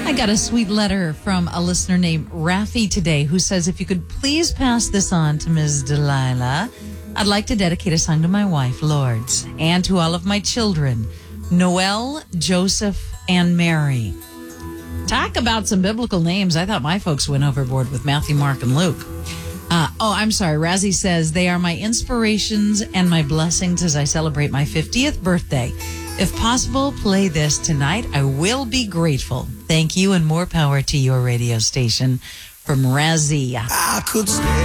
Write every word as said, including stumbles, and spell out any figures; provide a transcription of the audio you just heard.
I got a sweet letter from a listener named Rafi today who says, if you could please pass this on to Miz Delilah, I'd like to dedicate a song to my wife, Lourdes, and to all of my children, Noel, Joseph, and Mary. Talk about some biblical names. I thought my folks went overboard with Matthew, Mark, and Luke. Uh, oh, I'm sorry. Razzie says, they are my inspirations and my blessings as I celebrate my fiftieth birthday. If possible, play this tonight. I will be grateful. Thank you and more power to your radio station. From Razzie. I could stay